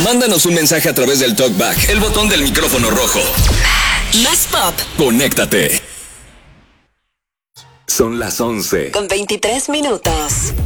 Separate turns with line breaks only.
Mándanos un mensaje a través del TalkBack, el botón del micrófono rojo.
Más pop.
Conéctate. Son las 11.
Con 23 minutos.